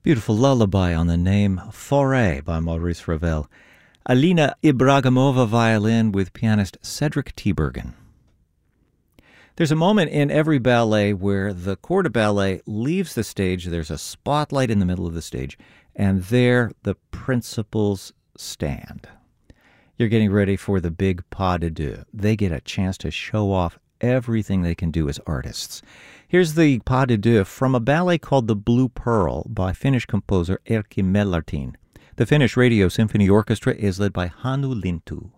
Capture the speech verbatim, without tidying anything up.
Beautiful lullaby on the name Forêt by Maurice Ravel. Alina Ibragimova violin with pianist Cedric Tiberghien. There's a moment in every ballet where the corps de ballet leaves the stage. There's a spotlight in the middle of the stage, and there the principals stand. You're getting ready for the big pas de deux. They get a chance to show off everything they can do as artists. Here's the pas de deux from a ballet called The Blue Pearl by Finnish composer Erkki Mellartin. The Finnish Radio Symphony Orchestra is led by Hannu Lintu.